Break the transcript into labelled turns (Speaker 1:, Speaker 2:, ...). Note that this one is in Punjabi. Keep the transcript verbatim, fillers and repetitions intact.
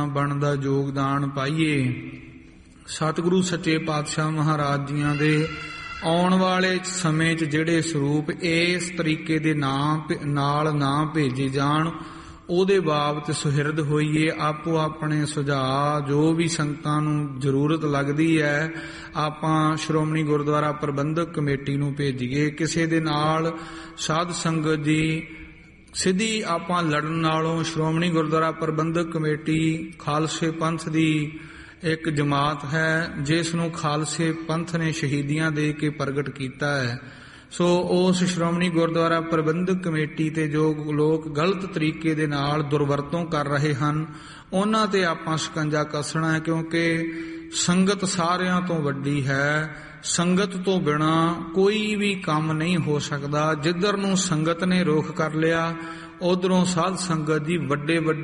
Speaker 1: ਬਣਦਾ ਯੋਗਦਾਨ ਪਾਈਏ। ਸਤਿਗੁਰੂ ਸੱਚੇ ਪਾਤਸ਼ਾਹ ਮਹਾਰਾਜ ਜੀਆਂ ਦੇ ਆਉਣ ਵਾਲੇ ਸਮੇਂ 'ਚ ਜਿਹੜੇ ਸਰੂਪ ਇਸ ਤਰੀਕੇ ਦੇ ਨਾਮ ਨਾਲ ਨਾ ਭੇਜੇ ਜਾਣ, ਉਹਦੇ ਬਾਬਤ ਸੁਹਿਰਦ ਹੋਈਏ। ਆਪੋ ਆਪਣੇ ਸੁਝਾਅ ਜੋ ਵੀ ਸੰਗਤਾਂ ਨੂੰ ਜ਼ਰੂਰਤ ਲੱਗਦੀ ਹੈ ਆਪਾਂ ਸ਼੍ਰੋਮਣੀ ਗੁਰਦੁਆਰਾ ਪ੍ਰਬੰਧਕ ਕਮੇਟੀ ਨੂੰ ਭੇਜੀਏ। ਕਿਸੇ ਦੇ ਨਾਲ ਸਾਧ ਸੰਗਤ ਦੀ ਸਿੱਧੀ ਆਪਾਂ ਲੜਨ ਨਾਲੋਂ ਸ਼੍ਰੋਮਣੀ ਗੁਰਦੁਆਰਾ ਪ੍ਰਬੰਧਕ ਕਮੇਟੀ ਖਾਲਸੇ ਪੰਥ ਦੀ ਇੱਕ ਜਮਾਤ ਹੈ, ਜਿਸ ਨੂੰ ਖਾਲਸੇ ਪੰਥ ਨੇ ਸ਼ਹੀਦੀਆਂ ਦੇ ਕੇ ਪ੍ਰਗਟ ਕੀਤਾ ਹੈ। ਸੋ ਉਸ ਸ਼੍ਰੋਮਣੀ ਗੁਰਦੁਆਰਾ ਪ੍ਰਬੰਧਕ ਕਮੇਟੀ ਤੇ ਜੋ ਲੋਕ ਗਲਤ ਤਰੀਕੇ ਦੇ ਨਾਲ ਦੁਰਵਰਤੋਂ ਕਰ ਰਹੇ ਹਨ, ਉਹਨਾਂ ਤੇ ਆਪਾਂ ਸ਼ਿਕੰਜਾ ਕੱਸਣਾ ਹੈ, ਕਿਉਂਕਿ ਸੰਗਤ ਸਾਰਿਆਂ ਤੋਂ ਵੱਡੀ ਹੈ। ਸੰਗਤ ਤੋਂ ਬਿਨਾ ਕੋਈ ਵੀ ਕੰਮ ਨਹੀਂ ਹੋ ਸਕਦਾ। ਜਿੱਧਰ ਨੂੰ ਸੰਗਤ ਨੇ ਰੁਖ ਕਰ ਲਿਆ, ਉਧਰੋਂ ਸਾਧ ਸੰਗਤ ਦੀ ਵੱਡੇ ਵੱਡੇ